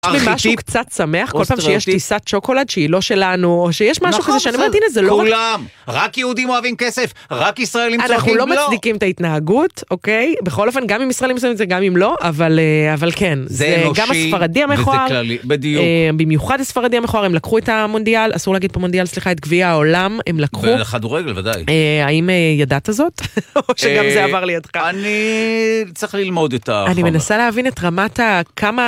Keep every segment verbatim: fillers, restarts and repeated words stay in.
יש לי משהו קצת שמח, כל פעם שיש טיסת שוקולד שהיא לא שלנו, או שיש משהו כזה שאני אומרת, הנה זה לא... כולם, רק יהודים אוהבים כסף, רק ישראלים צוחקים, אנחנו לא מצדיקים את ההתנהגות, אוקיי? בכל אופן, גם אם ישראלים עושים את זה, גם אם לא, אבל כן, זה גם הספרדי המכוער, במיוחד הספרדי המכוער, הם לקחו את המונדיאל, אסור להגיד פה מונדיאל, סליחה, את גביע העולם, הם לקחו... בכדורגל, ודאי. האם ידעת זאת? או שגם זה עבר לידך? אני צריך ללמוד את ה... אני מנסה להבין את רמת ה... כמה...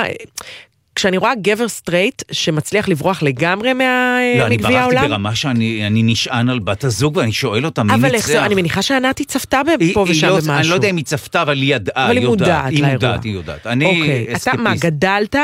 כשאני רואה גבר סטרייט שמצליח לברוח לגמרי מגביע העולם... לא, אני ברחתי ברמה שאני נשען על בת הזוג, ואני שואל אותה מי ניצח. אבל אני מניחה שענתי צפתה פה ושם במשהו. אני לא יודע אם היא צפתה, אבל היא ידעה. אבל היא מודעת לאירוע. היא מודעת, היא יודעת. אוקיי, אתה מה, גדלת,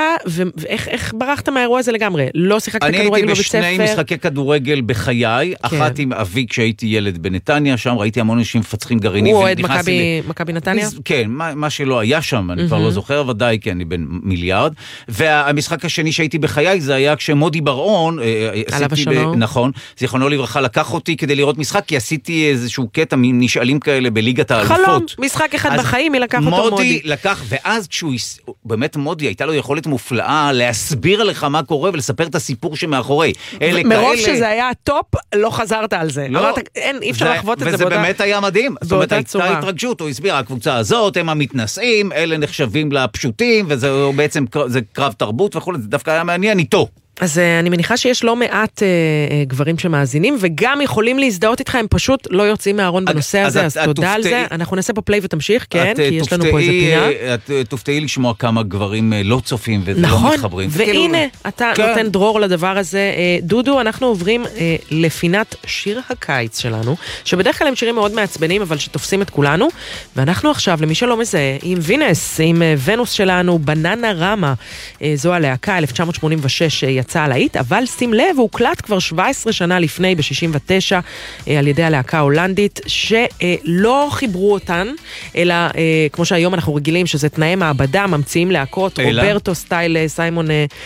ואיך ברחת מהאירוע הזה לגמרי? לא שיחקת כדורגל בבית ספר? אני הייתי בשני משחקי כדורגל בחיי, אחת עם אבי כשהייתי ילד בנתניה, שם ראיתי המון אנשים מפצחים גרעינים. הוא אוהד מכבי נתניה? כן, מה שלא היה שם, אני כבר לא זוכר, ודאי, כי אני בן מיליארד. והמשחק השני שהייתי בחיי, זה היה כשמודי ברעון, עליו השלום. נכון, זיכרונו לברכה, לקח אותי כדי לראות משחק, כי עשיתי איזשהו קטע נשאלים כאלה בליגת האלופות. חלום, משחק אחד בחיים, מי לקח אותו מודי. מודי לקח, ואז כשהוא, באמת מודי, הייתה לו יכולת מופלאה להסביר לך מה קורה, ולספר את הסיפור שמאחורי. מרוב שזה היה הטופ, לא חזרת על זה. אמרת, אין, אי אפשר לחוות את זה. וזה באמת היה מדהים. זאת אומרת, הייתה התרגשות, הוא הסביר, הקבוצה הזאת, הם המתנשאים, אלה נחשבים לפשוטים, וזה בעצם, זה קרב תרבות וכו', זה דווקא היה מעניין איתו. אז אני מניחה שיש לא מעט אה, גברים שמאזינים, וגם יכולים להזדהות איתך, הם פשוט לא יוצאים מהארון בנושא אז הזה, אז, אז תודה על זה. אנחנו נעשה פה פליי ותמשיך, כן, כי יש לנו פה איזה פינה. את תופתעי לשמוע כמה גברים לא צופים ולא נכון, מתחברים. והנה, אתה כן. נותן דרור לדבר הזה. דודו, אנחנו עוברים אה, לפינת שיר הקיץ שלנו, שבדרך כלל הם שירים מאוד מעצבנים, אבל שתופסים את כולנו, ואנחנו עכשיו, למי שלא מזהה, עם וינס, עם ונוס שלנו, בננה רמה, אה, זו הלהקה, אלף תשע מאות שמונים ושש יצא להיט, אבל שים לב, הוא הוקלט כבר שבע עשרה שנה לפני, ב-שישים ותשע, על ידי הלהקה ההולנדית, שלא חיברו אותן, אלא כמו שהיום אנחנו רגילים, שזה תנאי מעבדה, ממציאים להקות, רוברטו סטייל, סיימון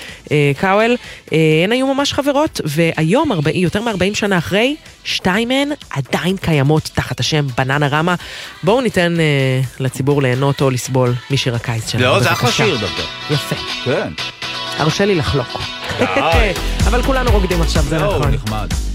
קאוול, הן היו ממש חברות, והיום, יותר מ-ארבעים שנה אחרי, שתיים מהן עדיין קיימות תחת השם בננה רמה. בואו ניתן לציבור ליהנות או לסבול משיר הקיץ שלנו. לא, זה אחלה שיר דווקא. יפה. כן. הרשה לי לחלוק. אבל כולנו רוקדים עכשיו, זה נכון. נחמד.